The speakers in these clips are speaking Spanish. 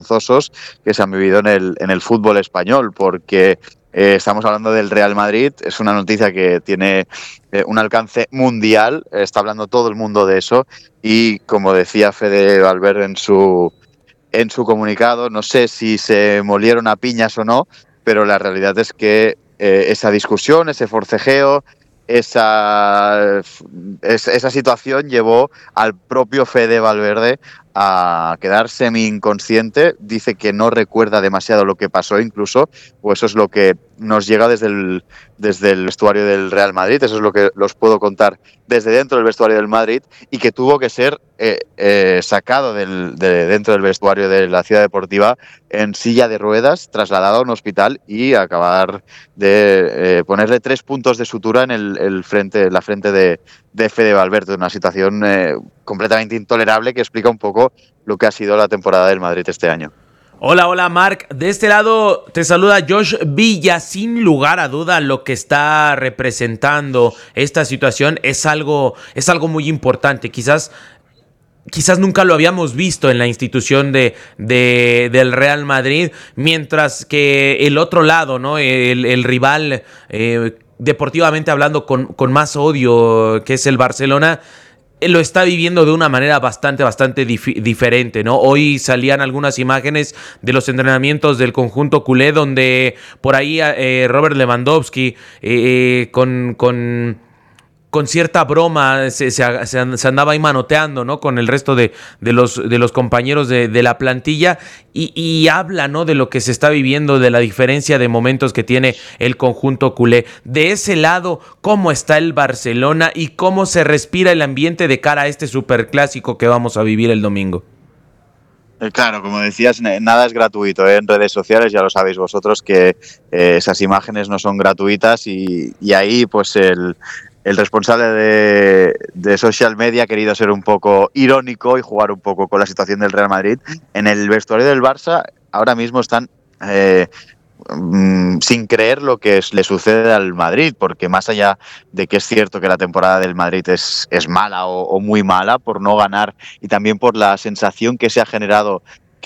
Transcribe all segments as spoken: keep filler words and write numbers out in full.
vergonzosos que se han vivido en el, en el fútbol español, porque eh, estamos hablando del Real Madrid, es una noticia que tiene eh, un alcance mundial, está hablando todo el mundo de eso, y como decía Fede Valverde en su, en su comunicado, no sé si se molieron a piñas o no, pero la realidad es que eh, esa discusión, ese forcejeo, esa, esa situación llevó al propio Fede Valverde a quedar semi-inconsciente. Dice que no recuerda demasiado lo que pasó incluso, o eso es lo que nos llega desde el, desde el vestuario del Real Madrid, eso es lo que los puedo contar desde dentro del vestuario del Madrid, y que tuvo que ser eh, eh, sacado del, de dentro del vestuario de la Ciudad Deportiva en silla de ruedas, trasladado a un hospital y acabar de eh, ponerle tres puntos de sutura en el, el frente, la frente de, de Fede Valverde, una situación eh, completamente intolerable que explica un poco lo que ha sido la temporada del Madrid este año. Hola, hola Marc, de este lado te saluda Josh Villa. Sin lugar a duda lo que está representando esta situación es algo, es algo muy importante, quizás Quizás nunca lo habíamos visto en la institución de, de, del Real Madrid, mientras que el otro lado, ¿no? el, el rival, eh, deportivamente hablando, con, con más odio, que es el Barcelona, lo está viviendo de una manera bastante, bastante dif- diferente, ¿no? Hoy salían algunas imágenes de los entrenamientos del conjunto culé, donde por ahí eh, Robert Lewandowski eh, con... con con cierta broma se, se, se andaba ahí manoteando, ¿no? Con el resto de, de, los, de los compañeros de, de la plantilla y, y habla, ¿no? De lo que se está viviendo, de la diferencia de momentos que tiene el conjunto culé. De ese lado, ¿cómo está el Barcelona y cómo se respira el ambiente de cara a este superclásico que vamos a vivir el domingo? Claro, como decías, nada es gratuito, ¿eh? En redes sociales ya lo sabéis vosotros que eh, esas imágenes no son gratuitas y, y ahí pues el, el responsable de, de social media ha querido ser un poco irónico y jugar un poco con la situación del Real Madrid. En el vestuario del Barça ahora mismo están eh, sin creer lo que le sucede al Madrid, porque más allá de que es cierto que la temporada del Madrid es, es mala o, o muy mala por no ganar y también por la sensación que se ha generado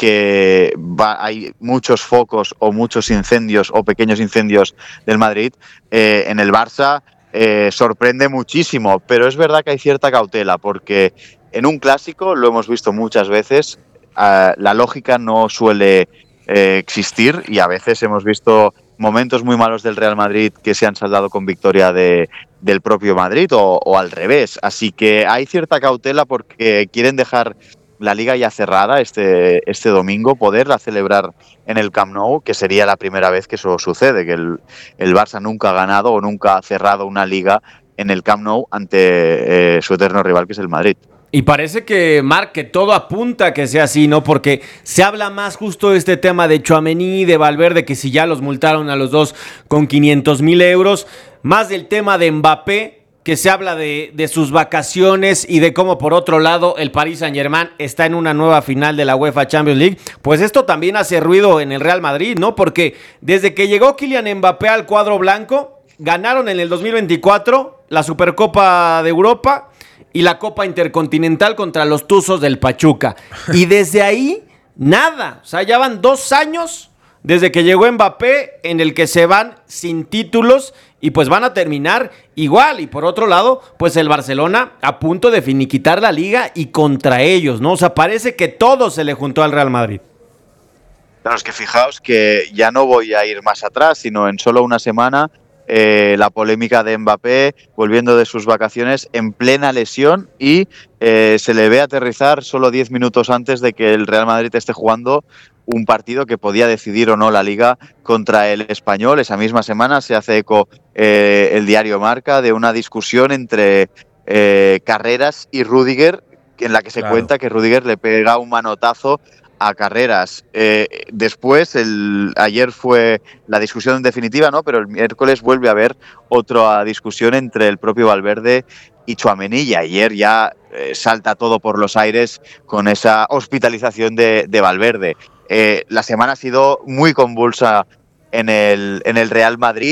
que va, hay muchos focos o muchos incendios o pequeños incendios del Madrid, eh, en el Barça eh, sorprende muchísimo, pero es verdad que hay cierta cautela porque en un clásico, lo hemos visto muchas veces, eh, la lógica no suele Eh, existir y a veces hemos visto momentos muy malos del Real Madrid que se han saldado con victoria de, del propio Madrid o, o al revés. Así que hay cierta cautela porque quieren dejar la liga ya cerrada este, este domingo, poderla celebrar en el Camp Nou, que sería la primera vez que eso sucede, que el, el Barça nunca ha ganado o nunca ha cerrado una liga en el Camp Nou ante eh, su eterno rival, que es el Madrid. Y parece que, Marc, que todo apunta a que sea así, ¿no? Porque se habla más justo de este tema de Tchouaméni, de Valverde, que si ya los multaron a los dos con quinientos mil euros, más del tema de Mbappé, que se habla de, de sus vacaciones y de cómo, por otro lado, el Paris Saint-Germain está en una nueva final de la UEFA Champions League. Pues esto también hace ruido en el Real Madrid, ¿no? Porque desde que llegó Kylian Mbappé al cuadro blanco, ganaron en el dos mil veinticuatro la Supercopa de Europa y la Copa Intercontinental contra los Tuzos del Pachuca. Y desde ahí, nada. O sea, ya van dos años desde que llegó Mbappé en el que se van sin títulos y pues van a terminar igual. Y por otro lado, pues el Barcelona a punto de finiquitar la liga y contra ellos, ¿no? O sea, parece que todo se le juntó al Real Madrid. Claro, es que fijaos que ya no voy a ir más atrás, sino en solo una semana Eh, la polémica de Mbappé volviendo de sus vacaciones en plena lesión y eh, se le ve aterrizar solo diez minutos antes de que el Real Madrid esté jugando un partido que podía decidir o no la Liga contra el Español. Esa misma semana se hace eco eh, el diario Marca de una discusión entre eh, Carreras y Rüdiger, en la que se claro. cuenta que Rüdiger le pega un manotazo a Carreras. Eh, después, el, ayer fue la discusión definitiva, ¿no? Pero el miércoles vuelve a haber otra discusión entre el propio Valverde y Tchouaméni, y ayer ya eh, salta todo por los aires con esa hospitalización de, de Valverde. Eh, la semana ha sido muy convulsa en el, en el Real Madrid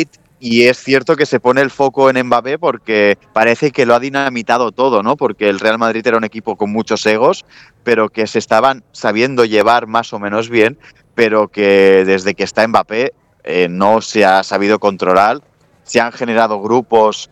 y es cierto que se pone el foco en Mbappé porque parece que lo ha dinamitado todo, ¿no? Porque el Real Madrid era un equipo con muchos egos, pero que se estaban sabiendo llevar más o menos bien, pero que desde que está Mbappé eh, no se ha sabido controlar. Se han generado grupos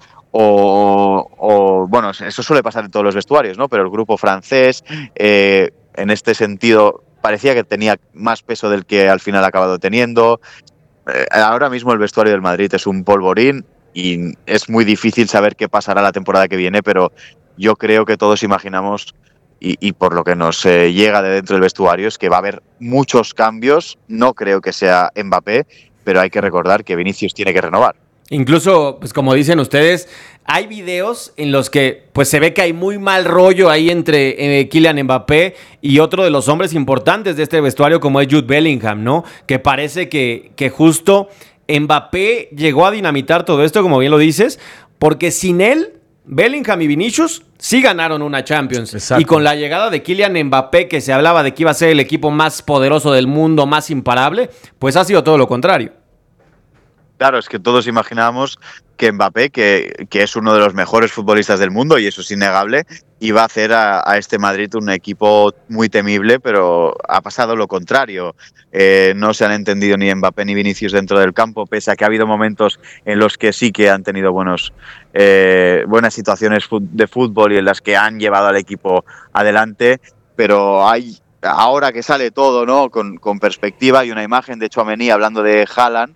o, o, bueno, eso suele pasar en todos los vestuarios, ¿no? Pero el grupo francés, eh, en este sentido, parecía que tenía más peso del que al final ha acabado teniendo. Eh, ahora mismo el vestuario del Madrid es un polvorín y es muy difícil saber qué pasará la temporada que viene, pero yo creo que todos imaginamos, y, y por lo que nos eh, llega de dentro del vestuario, es que va a haber muchos cambios. No creo que sea Mbappé, pero hay que recordar que Vinicius tiene que renovar. Incluso, pues como dicen ustedes, hay videos en los que pues se ve que hay muy mal rollo ahí entre eh, Kylian Mbappé y otro de los hombres importantes de este vestuario como es Jude Bellingham, ¿no? Que parece que, que justo Mbappé llegó a dinamitar todo esto, como bien lo dices, porque sin él, Bellingham y Vinicius sí ganaron una Champions. Exacto. Y con la llegada de Kylian Mbappé, que se hablaba de que iba a ser el equipo más poderoso del mundo, más imparable, pues ha sido todo lo contrario. Claro, es que todos imaginábamos que Mbappé, que, que es uno de los mejores futbolistas del mundo, y eso es innegable, iba a hacer a, a este Madrid un equipo muy temible, pero ha pasado lo contrario. Eh, no se han entendido ni Mbappé ni Vinicius dentro del campo, pese a que ha habido momentos en los que sí que han tenido buenos, eh, buenas situaciones de fútbol y en las que han llevado al equipo adelante, pero hay... Ahora que sale todo, ¿no? Con, con perspectiva, y una imagen de Tchouaméni hablando de Haaland,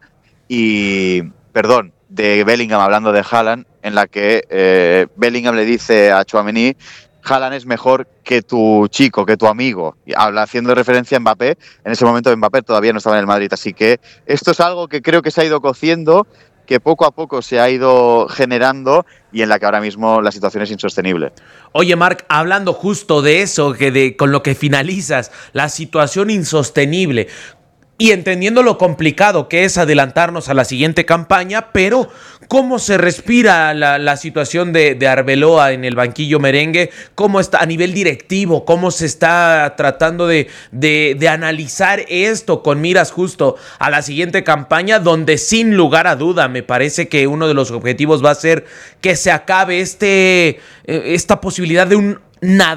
y, perdón, de Bellingham hablando de Haaland, en la que eh, Bellingham le dice a Tchouaméni: Haaland es mejor que tu chico, que tu amigo. Y habla haciendo referencia a Mbappé. En ese momento Mbappé todavía no estaba en el Madrid, así que esto es algo que creo que se ha ido cociendo, que poco a poco se ha ido generando y en la que ahora mismo la situación es insostenible. Oye, Marc, hablando justo de eso, que de, con lo que finalizas, la situación insostenible, y entendiendo lo complicado que es adelantarnos a la siguiente campaña, pero ¿cómo se respira la, la situación de, de Arbeloa en el banquillo merengue? ¿Cómo está a nivel directivo? ¿Cómo se está tratando de, de, de analizar esto con miras justo a la siguiente campaña, donde sin lugar a duda me parece que uno de los objetivos va a ser que se acabe este, esta posibilidad de un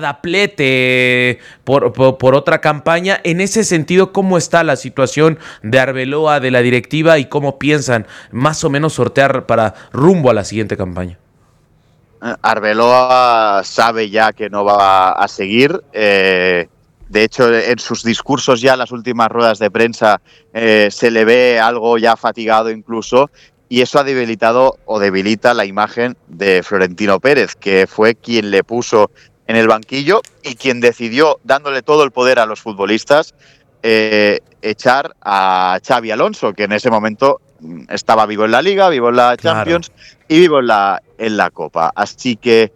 nadaplete por, por, por otra campaña? En ese sentido, ¿cómo está la situación de Arbeloa, de la directiva, y cómo piensan más o menos sortear para rumbo a la siguiente campaña? Arbeloa sabe ya que no va a seguir. Eh, de hecho, en sus discursos ya, en las últimas ruedas de prensa, eh, se le ve algo ya fatigado incluso. Y eso ha debilitado o debilita la imagen de Florentino Pérez, que fue quien le puso en el banquillo y quien decidió, dándole todo el poder a los futbolistas, eh, echar a Xabi Alonso, que en ese momento estaba vivo en la Liga, vivo en la Champions, claro, y vivo en la, en la Copa. Así que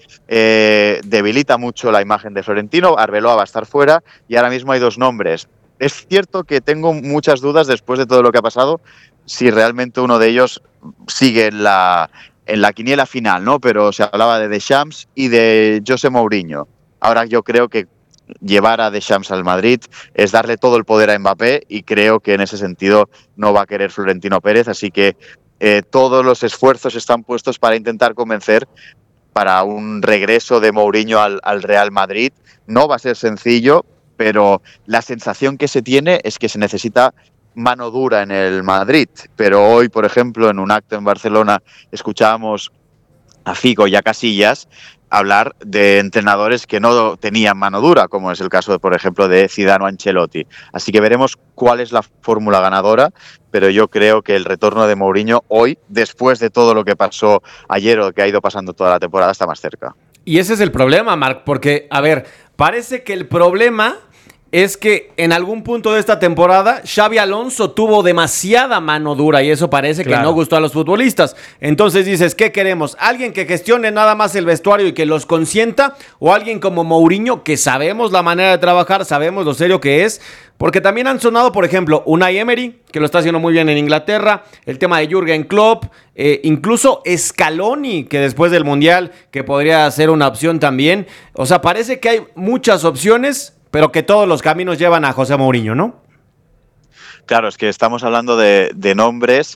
eh, debilita mucho la imagen de Florentino. Arbeloa va a estar fuera y ahora mismo hay dos nombres. Es cierto que tengo muchas dudas después de todo lo que ha pasado, si realmente uno de ellos sigue en la... en la quiniela final, ¿no? Pero se hablaba de Deschamps y de José Mourinho. Ahora yo creo que llevar a Deschamps al Madrid es darle todo el poder a Mbappé, y creo que en ese sentido no va a querer Florentino Pérez, así que eh, todos los esfuerzos están puestos para intentar convencer para un regreso de Mourinho al, al Real Madrid. No va a ser sencillo, pero la sensación que se tiene es que se necesita mano dura en el Madrid. Pero hoy, por ejemplo, en un acto en Barcelona, escuchábamos a Figo y a Casillas hablar de entrenadores que no tenían mano dura, como es el caso, de, por ejemplo, de Zidane o Ancelotti. Así que veremos cuál es la fórmula ganadora, pero yo creo que el retorno de Mourinho hoy, después de todo lo que pasó ayer o que ha ido pasando toda la temporada, está más cerca. Y ese es el problema, Marc, porque, a ver, parece que el problema es que en algún punto de esta temporada Xabi Alonso tuvo demasiada mano dura y eso parece claro que no gustó a los futbolistas. Entonces dices, ¿qué queremos? ¿Alguien que gestione nada más el vestuario y que los consienta? ¿O alguien como Mourinho, que sabemos la manera de trabajar, sabemos lo serio que es? Porque también han sonado, por ejemplo, Unai Emery, que lo está haciendo muy bien en Inglaterra, el tema de Jürgen Klopp, eh, incluso Scaloni, que después del Mundial, que podría ser una opción también. O sea, parece que hay muchas opciones, pero que todos los caminos llevan a José Mourinho, ¿no? Claro, es que estamos hablando de, de nombres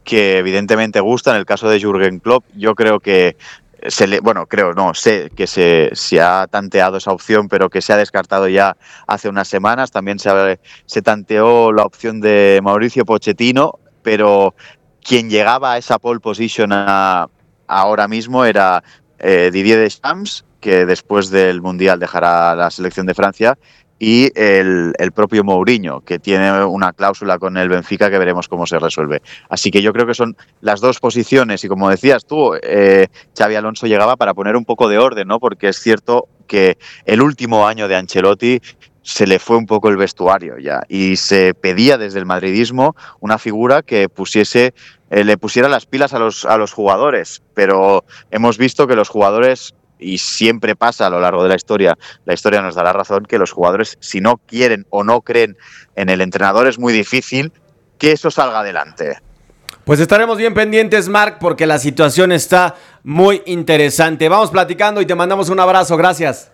que evidentemente gusta. En el caso de Jürgen Klopp, yo creo que se le, bueno, creo, no, sé que se, se ha tanteado esa opción, pero que se ha descartado ya hace unas semanas. También se, se tanteó la opción de Mauricio Pochettino, pero quien llegaba a esa pole position a, ahora mismo era eh, Didier Deschamps, que después del Mundial dejará la selección de Francia, y el, el propio Mourinho, que tiene una cláusula con el Benfica que veremos cómo se resuelve. Así que yo creo que son las dos posiciones, y como decías tú, eh, Xabi Alonso llegaba para poner un poco de orden, ¿no? Porque es cierto que el último año de Ancelotti se le fue un poco el vestuario ya, y se pedía desde el madridismo una figura que pusiese, eh, le pusiera las pilas a los, a los jugadores, pero hemos visto que los jugadores, y siempre pasa a lo largo de la historia, la historia nos da la razón, que los jugadores, si no quieren o no creen en el entrenador, es muy difícil que eso salga adelante. Pues estaremos bien pendientes, Marc, porque la situación está muy interesante. Vamos platicando y te mandamos un abrazo. Gracias.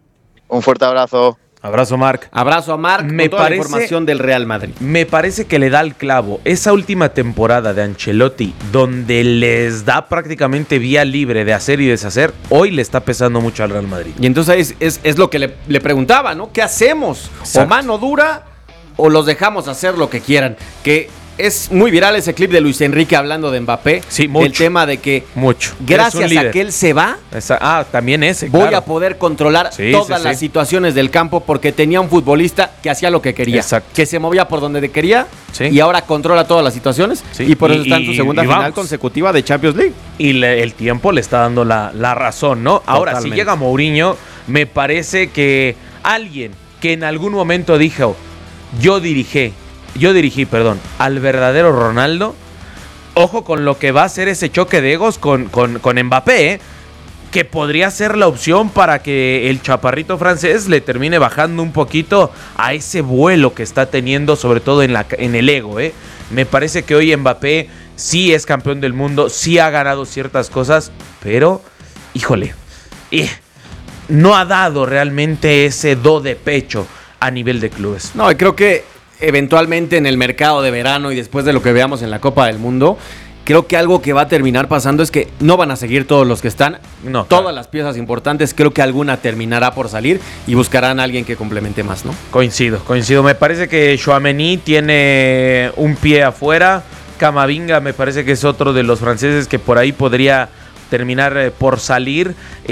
Un fuerte abrazo. Abrazo, Marc. Abrazo a Marc Me con toda parece, la información del Real Madrid. Me parece que le da el clavo. Esa última temporada de Ancelotti, donde les da prácticamente vía libre de hacer y deshacer, hoy le está pesando mucho al Real Madrid. Y entonces es, es, es lo que le, le preguntaba, ¿no? ¿Qué hacemos? Exacto. ¿O mano dura o los dejamos hacer lo que quieran? Que es muy viral ese clip de Luis Enrique hablando de Mbappé. Sí, mucho. El tema de que Mucho. gracias a que él se va, Esa, ah, también ese, voy claro. a poder controlar Sí, todas sí, las sí. situaciones del campo, porque tenía un futbolista que hacía lo que quería. Exacto. Que se movía por donde quería, Sí. y ahora controla todas las situaciones. Sí. Y por eso Y- está en su y- segunda y final vamos. consecutiva de Champions League. Y le- el tiempo le está dando la, la razón, ¿no? Ahora, Totalmente. si llega Mourinho, me parece que alguien que en algún momento dijo, yo dirigí, yo dirigí, perdón, al verdadero Ronaldo, ojo con lo que va a hacer ese choque de egos con, con, con Mbappé, ¿eh? Que podría ser la opción para que el chaparrito francés le termine bajando un poquito a ese vuelo que está teniendo, sobre todo en, la, en el ego, ¿eh? Me parece que hoy Mbappé sí es campeón del mundo, sí ha ganado ciertas cosas, pero, híjole, eh, no ha dado realmente ese do de pecho a nivel de clubes. No, y creo que eventualmente en el mercado de verano y después de lo que veamos en la Copa del Mundo, creo que algo que va a terminar pasando es que no van a seguir todos los que están. No, Todas claro. las piezas importantes, creo que alguna terminará por salir y buscarán a alguien que complemente más, ¿no? Coincido, coincido. Me parece que Tchouaméni tiene un pie afuera. Camavinga me parece que es otro de los franceses que por ahí podría terminar eh, por salir.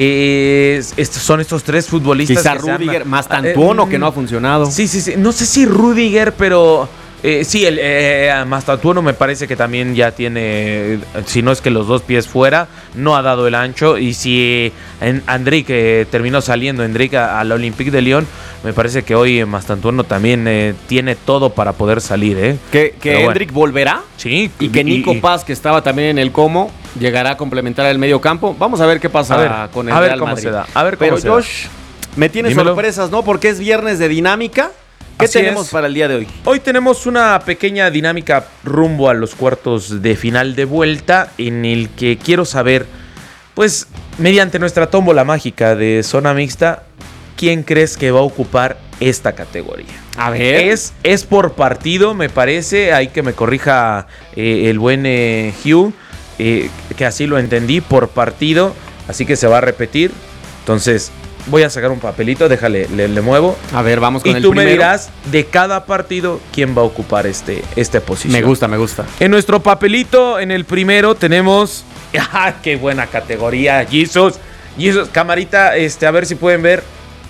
Eh, estos son estos tres futbolistas. Quizá que se han- Rudiger, más Tantuono, Eh, que no ha funcionado. Sí, sí, sí. No sé si Rudiger, pero eh, sí, el eh, Mastantuono me parece que también ya tiene, si no es que los dos pies fuera, no ha dado el ancho. Y si en Enrique terminó saliendo, Enrique al Olympique de Lyon, me parece que hoy Mastantuono también eh, tiene todo para poder salir, ¿eh? Que, que Pero bueno. Hendrik volverá Sí, y que Nico y- Paz, que estaba también en el Como, llegará a complementar el medio campo. Vamos a ver qué pasa A ver, con el a ver Real cómo Madrid. se da, a ver cómo Pero se da. Josh, me tiene Dímelo. sorpresas, ¿no? Porque es viernes de dinámica. ¿Qué Así tenemos es. para el día de hoy? Hoy tenemos una pequeña dinámica rumbo a los cuartos de final de vuelta, en el que quiero saber, pues, mediante nuestra tómbola mágica de zona mixta, ¿quién crees que va a ocupar esta categoría? A ver. Es, es por partido, me parece. Hay que me corrija eh, el buen eh, Hugh, eh, que así lo entendí, por partido. Así que se va a repetir. Entonces, voy a sacar un papelito, déjale, le, le muevo. A ver, vamos con Y el tú primero. me dirás de cada partido quién va a ocupar este, esta posición. Me gusta, me gusta. En nuestro papelito, en el primero, tenemos. ¡Ah, qué buena categoría! Jesus. Jesus, camarita, este, a ver si pueden ver.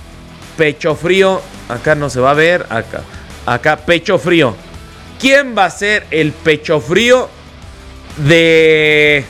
Pecho frío. Acá no se va a ver. Acá. Acá, pecho frío. ¿Quién va a ser el pecho frío de.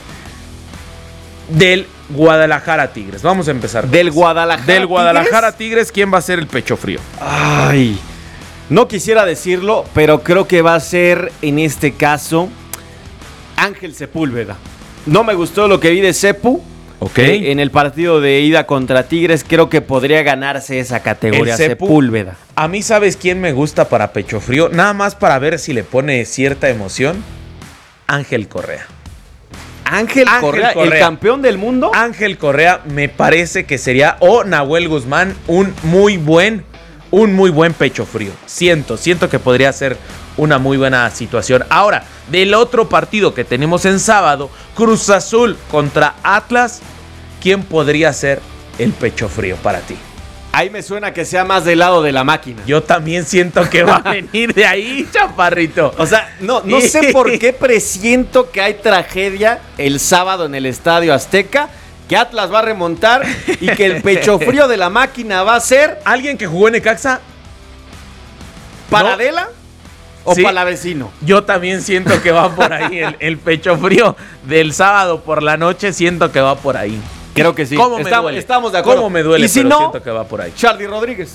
del Guadalajara Tigres? Vamos a empezar. Del Guadalajara. Del Guadalajara Tigres. Tigres, ¿quién va a ser el pecho frío? Ay. No quisiera decirlo, pero creo que va a ser en este caso Ángel Sepúlveda. No me gustó lo que vi de Sepu. Ok. Eh, en el partido de ida contra Tigres, creo que podría ganarse esa categoría, El Sepu. Sepúlveda. A mí, ¿sabes quién me gusta para pecho frío? Nada más para ver si le pone cierta emoción. Ángel Correa. Ángel, Ángel Correa, el Correa. campeón del mundo. Ángel Correa me parece que sería, o Nahuel Guzmán, un muy buen, un muy buen pecho frío. Siento, siento que podría ser una muy buena situación. Ahora, del otro partido que tenemos en sábado, Cruz Azul contra Atlas, ¿quién podría ser el pecho frío para ti? Ahí me suena que sea más del lado de la máquina. Yo también siento que va a venir de ahí, chaparrito. O sea, no, no sé por qué presiento que hay tragedia el sábado en el Estadio Azteca, que Atlas va a remontar y que el pecho frío de la máquina va a ser... ¿Alguien que jugó en Necaxa? ¿Paradela no. o sí, Palavecino? Yo también siento que va por ahí. El, el pecho frío del sábado por la noche siento que va por ahí. Creo que sí. ¿Cómo me estamos, duele? Estamos de acuerdo. ¿Cómo me duele? Y si pero no, siento que va por ahí. Charlie Rodríguez.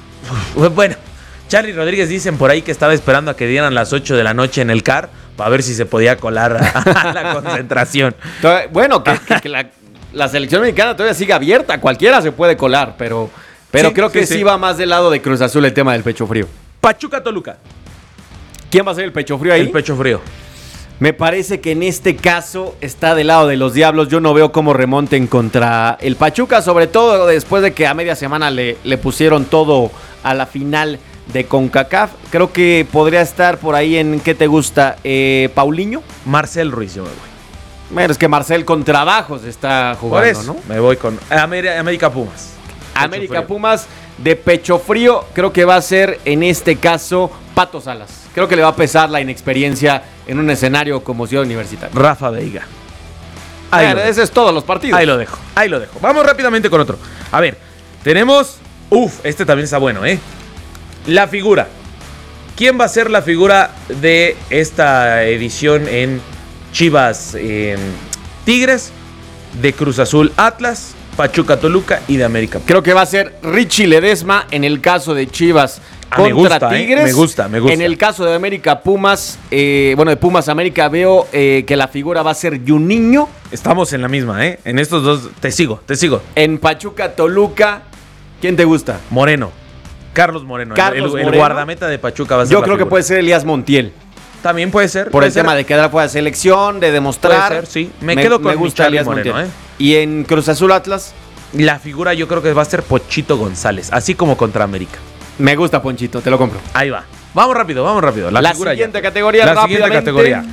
Bueno, Charlie Rodríguez dicen por ahí que estaba esperando a que dieran las ocho de la noche en el C A R para ver si se podía colar a, a la concentración. Bueno, que, que, que la, la selección mexicana todavía sigue abierta. Cualquiera se puede colar, pero, pero sí, creo que sí, sí, sí va más del lado de Cruz Azul el tema del pecho frío. Pachuca Toluca. ¿Quién va a ser el pecho frío ahí? El pecho frío. Me parece que en este caso está del lado de los Diablos. Yo no veo cómo remonten contra el Pachuca, sobre todo después de que a media semana le, le pusieron todo a la final de CONCACAF. Creo que podría estar por ahí en, ¿qué te gusta? Eh, ¿Paulinho? Marcel Ruiz, yo me voy. Bueno, es que Marcel con trabajos está jugando, por eso, ¿no? Me voy con América, América Pumas. América Pumas de pecho frío, creo que va a ser en este caso Pato Salas. Creo que le va a pesar la inexperiencia en un escenario como Ciudad Universitaria. Rafa Veiga. Bueno, ese es todos los partidos. Ahí lo dejo, ahí lo dejo. Vamos rápidamente con otro. A ver, tenemos... Uf, este también está bueno, ¿eh? La figura. ¿Quién va a ser la figura de esta edición en Chivas eh, Tigres, de Cruz Azul Atlas, Pachuca Toluca y de América? Creo que va a ser Richie Ledesma en el caso de Chivas ah, contra me gusta, Tigres. Eh, me gusta, me gusta. En el caso de América Pumas, eh, bueno, de Pumas América veo eh, que la figura va a ser Juninho. Estamos en la misma, ¿eh? En estos dos, te sigo, te sigo. En Pachuca Toluca, ¿quién te gusta? Moreno. Carlos Moreno. Carlos el, el, Moreno. el guardameta de Pachuca va a ser Yo la creo figura. que puede ser Elías Montiel. También puede ser. Por puede el ser. tema de quedar fuera de selección, de demostrar. Puede ser, sí. Me, me quedo con me gusta Charlie Elías Moreno, Montiel. ¿eh? Y en Cruz Azul Atlas, la figura yo creo que va a ser Pochito González, así como contra América. me gusta Ponchito, te lo compro. Ahí va. Vamos rápido, vamos rápido. La, La figura siguiente ya. categoría, La siguiente rápidamente. categoría.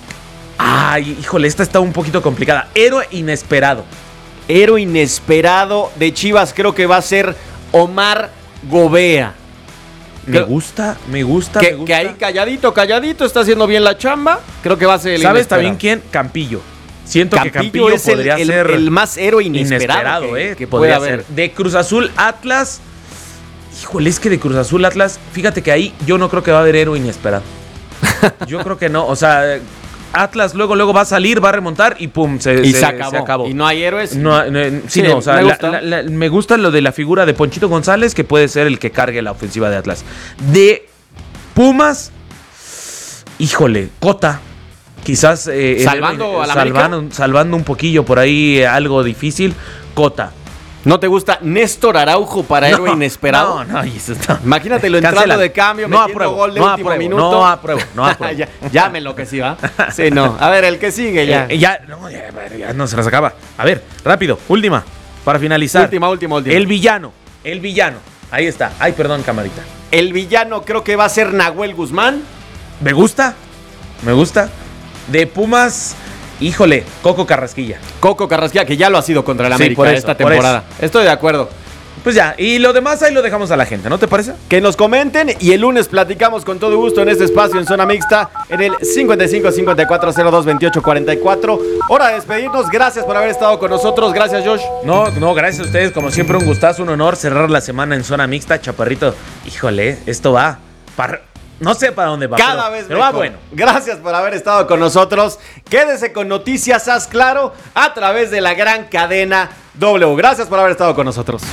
Ay, híjole, esta está un poquito complicada. Héroe inesperado. Héroe inesperado de Chivas, creo que va a ser Omar Gobea. Me Creo- gusta, me gusta, Que, me gusta. que ahí calladito, calladito, está haciendo bien la chamba. Creo que va a ser el ¿Sabes inesperado. también quién? Campillo. Siento Campillo que Campillo es el- podría el, ser el más héroe inesperado, inesperado, que, eh, que podría puede haber. ser. De Cruz Azul Atlas. Híjole, es que de Cruz Azul Atlas, fíjate que ahí yo no creo que va a haber héroe inesperado. Yo creo que no, o sea, Atlas luego luego va a salir, va a remontar y pum, se, Y se- se acabó. se acabó. Y no hay héroes. No, no, sí, Sí, no, o sea, me la- gusta. la- la- me gusta lo de la figura de Ponchito González, que puede ser el que cargue la ofensiva de Atlas. De Pumas, híjole, Cota. Quizás eh, el Salvando héroe- a la salvando, salvando un poquillo por ahí eh, algo difícil. Cota. ¿No te gusta Néstor Araujo para héroe No, inesperado? No, no, y eso está. Imagínatelo entrando Cancela. de cambio, No metiendo apruebo, gol de no último apruebo, minuto. No apruebo, no apruebo. ya, ya me enloquecí, ¿va? Sí, no. A ver, el que sigue ya. Eh, ya, no, ya, ya no se las acaba. A ver, rápido, última, para finalizar. Última, última, última. El villano, el villano. Ahí está. Ay, perdón, camarita. El villano creo que va a ser Nahuel Guzmán. Me gusta, me gusta. De Pumas, híjole, Coco Carrasquilla. Coco Carrasquilla, que ya lo ha sido contra el Sí, América por eso, esta por temporada. Estoy de acuerdo. Pues ya, y lo demás ahí lo dejamos a la gente, ¿no te parece? Que nos comenten y el lunes platicamos con todo gusto en este espacio en Zona Mixta en el cincuenta y cinco cincuenta y cuatro cero dos veintiocho cuarenta y cuatro. Hora de despedirnos. Gracias por haber estado con nosotros. Gracias, Josh. No, no, gracias a ustedes. Como siempre, un gustazo, un honor cerrar la semana en Zona Mixta. Chaparrito, híjole, esto va para... No sé para dónde va, Cada pero, vez pero mejor. va bueno. Gracias por haber estado con nosotros. Quédese con Noticias Haz Claro a través de la gran cadena W. Gracias por haber estado con nosotros.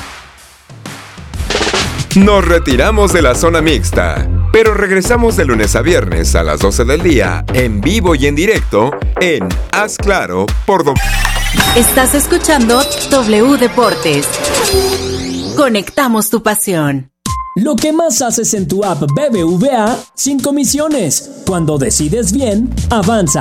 Nos retiramos de la zona mixta, pero regresamos de lunes a viernes a las doce del día, en vivo y en directo, en Haz Claro por Do- Estás escuchando W Deportes. Conectamos tu pasión. Lo que más haces en tu app B B V A sin comisiones. Cuando decides bien, avanzas.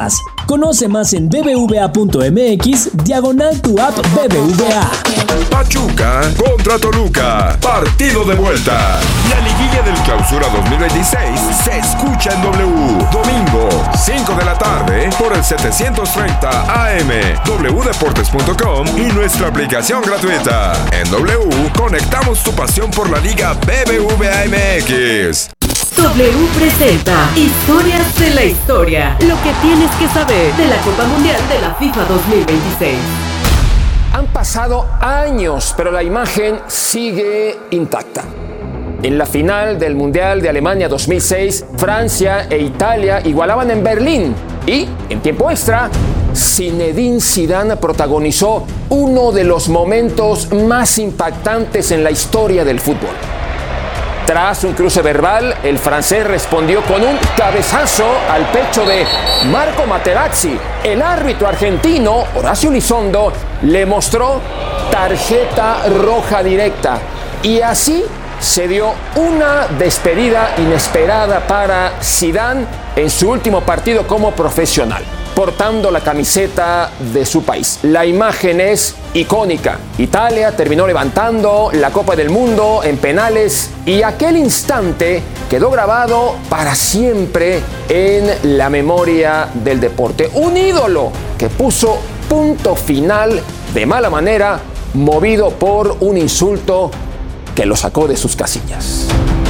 Conoce más en bbva.mx diagonal tu app B B V A. Pachuca contra Toluca, partido de vuelta. La liguilla del Clausura dos mil veintiséis se escucha en W. Domingo, cinco de la tarde, por el setecientos treinta A M, w deportes punto com y nuestra aplicación gratuita. En W, conectamos tu pasión por la Liga B B V A M X. W presenta Historias de la Historia. Lo que tienes que saber de la Copa Mundial de la FIFA dos mil veintiséis. Han pasado años, pero la imagen sigue intacta. En la final del Mundial de Alemania dos mil seis, Francia e Italia igualaban en Berlín. Y, en tiempo extra, Zinedine Zidane protagonizó uno de los momentos más impactantes en la historia del fútbol. Tras un cruce verbal, el francés respondió con un cabezazo al pecho de Marco Materazzi. El árbitro argentino, Horacio Elizondo, le mostró tarjeta roja directa. Y así se dio una despedida inesperada para Zidane en su último partido como profesional, portando la camiseta de su país. La imagen es icónica. Italia terminó levantando la Copa del Mundo en penales y aquel instante quedó grabado para siempre en la memoria del deporte. Un ídolo que puso punto final de mala manera, movido por un insulto que lo sacó de sus casillas.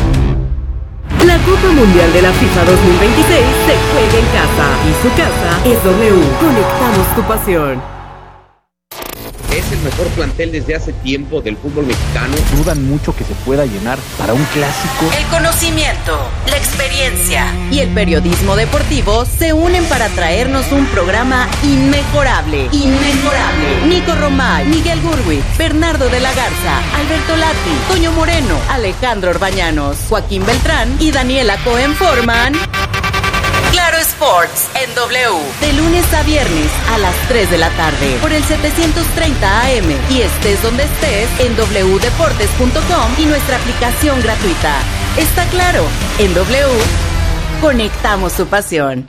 La Copa Mundial de la FIFA dos mil veintiséis se juega en casa y su casa es W. Conectamos tu pasión. Es el mejor plantel desde hace tiempo del fútbol mexicano. Dudan mucho que se pueda llenar para un clásico. El conocimiento, la experiencia y el periodismo deportivo se unen para traernos un programa inmejorable. Inmejorable. Nico Romay, Miguel Gurwitz, Bernardo de la Garza, Alberto Lati, Toño Moreno, Alejandro Orbañanos, Joaquín Beltrán y Daniela Cohen forman Claro Sports en W, de lunes a viernes a las tres de la tarde por el setecientos treinta A M y estés donde estés en w deportes punto com y nuestra aplicación gratuita. Está claro, en W conectamos tu pasión.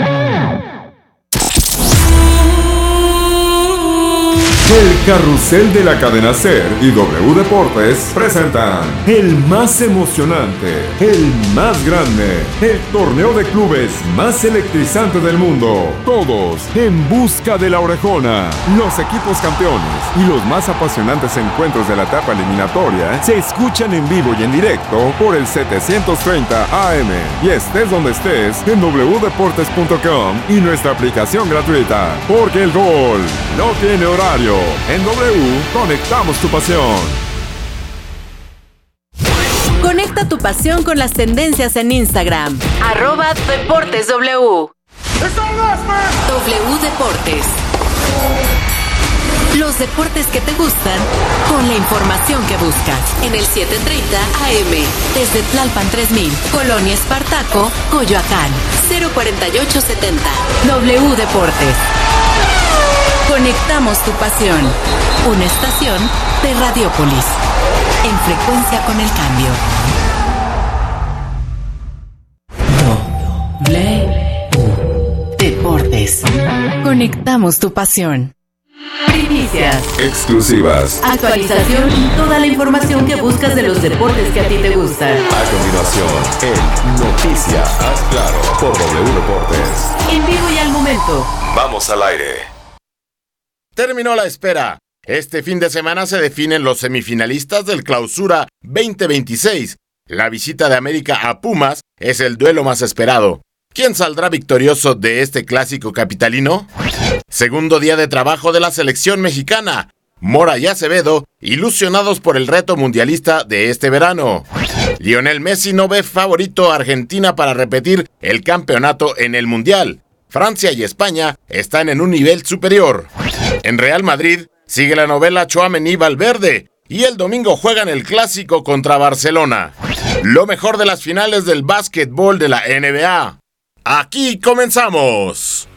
El carrusel de la cadena SER y W Deportes presentan el más emocionante, el más grande, el torneo de clubes más electrizante del mundo. Todos en busca de la orejona. Los equipos campeones y los más apasionantes encuentros de la etapa eliminatoria se escuchan en vivo y en directo por el setecientos treinta A M y estés donde estés en w deportes punto com y nuestra aplicación gratuita. Porque el gol no tiene horario. En W, conectamos tu pasión. Conecta tu pasión con las tendencias en Instagram. Arroba Deportes W. W Deportes. Los deportes que te gustan con la información que buscas. En el setecientos treinta A M. Desde Tlalpan tres mil. Colonia Espartaco, Coyoacán. cero cuarenta y ocho setenta. W Deportes. Conectamos tu pasión. Una estación de Radiópolis. En frecuencia con el cambio. W Deportes. Conectamos tu pasión. Primicias. Exclusivas. Actualización y toda la información que buscas de los deportes que a ti te gustan. A continuación, en Noticias Haz Claro por W Deportes. En vivo y al momento. Vamos al aire. Terminó la espera. Este fin de semana se definen los semifinalistas del Clausura veinte veintiséis. La visita de América a Pumas es el duelo más esperado. ¿Quién saldrá victorioso de este clásico capitalino? Segundo día de trabajo de la selección mexicana. Mora y Acevedo, ilusionados por el reto mundialista de este verano. Lionel Messi no ve favorito a Argentina para repetir el campeonato en el Mundial. Francia y España están en un nivel superior. En Real Madrid sigue la novela Tchouaméni-Valverde y el domingo juegan el clásico contra Barcelona. Lo mejor de las finales del básquetbol de la N B A. Aquí comenzamos.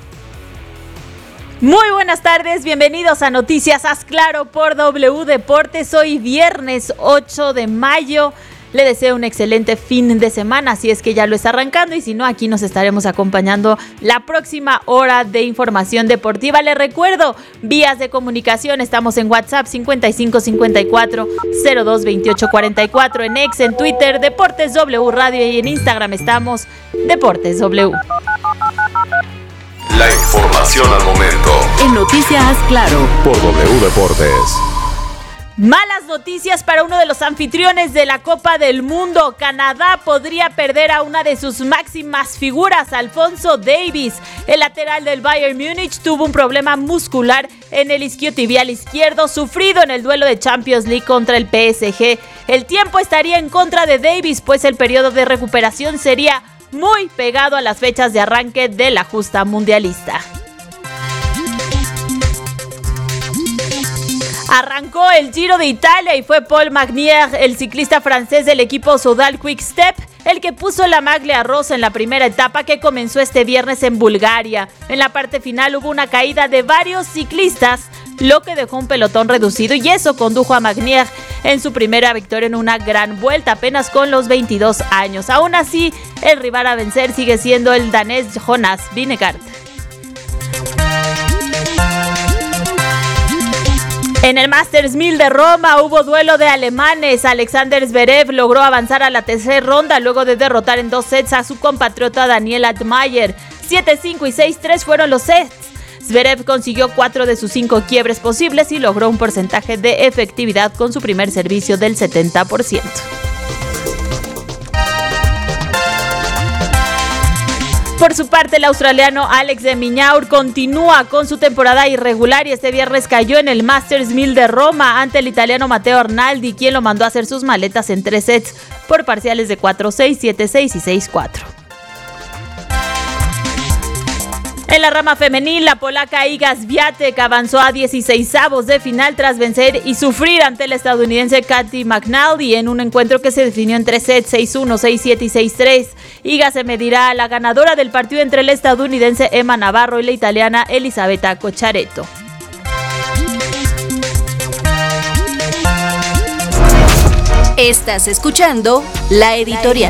Muy buenas tardes, bienvenidos a Noticias Haz Claro por W Deportes. Hoy viernes ocho de mayo. le deseo un excelente fin de semana, si es que ya lo está arrancando, y si no, aquí nos estaremos acompañando la próxima hora de información deportiva. Les recuerdo, vías de comunicación, estamos en WhatsApp cincuenta y cinco cincuenta y cuatro cero dos veintiocho cuarenta y cuatro, en X, en Twitter, Deportes W Radio, y en Instagram estamos Deportes W. La información al momento. En Noticias Claro. Por W Deportes. Malas noticias para uno de los anfitriones de la Copa del Mundo. Canadá podría perder a una de sus máximas figuras, Alphonso Davies. El lateral del Bayern Múnich tuvo un problema muscular en el isquiotibial izquierdo sufrido en el duelo de Champions League contra el P S G. El tiempo estaría en contra de Davies, pues el periodo de recuperación sería muy pegado a las fechas de arranque de la justa mundialista. Arrancó el Giro de Italia y fue Paul Magnier, el ciclista francés del equipo Soudal Quick Step, el que puso la maglia rosa en la primera etapa que comenzó este viernes en Bulgaria. En la parte final hubo una caída de varios ciclistas, lo que dejó un pelotón reducido, y eso condujo a Magnier en su primera victoria en una gran vuelta, apenas con los veintidós años. Aún así, el rival a vencer sigue siendo el danés Jonas Vingegaard. En el Masters mil de Roma hubo duelo de alemanes. Alexander Zverev logró avanzar a la tercera ronda luego de derrotar en dos sets a su compatriota Daniel Altmaier. siete cinco y seis tres fueron los sets. Zverev consiguió cuatro de sus cinco quiebres posibles y logró un porcentaje de efectividad con su primer servicio del setenta por ciento. Por su parte, el australiano Alex de Minaur continúa con su temporada irregular y este viernes cayó en el Masters mil de Roma ante el italiano Matteo Arnaldi, quien lo mandó a hacer sus maletas en tres sets por parciales de cuatro seis, siete seis y seis cuatro. En la rama femenil, la polaca Iga Swiatek avanzó a dieciseisavos de final tras vencer y sufrir ante la estadounidense Caty McNally en un encuentro que se definió en tres sets, seis uno, seis siete y seis tres. Iga se medirá a la ganadora del partido entre la estadounidense Emma Navarro y la italiana Elisabetta Cocciaretto. Estás escuchando La Editorial.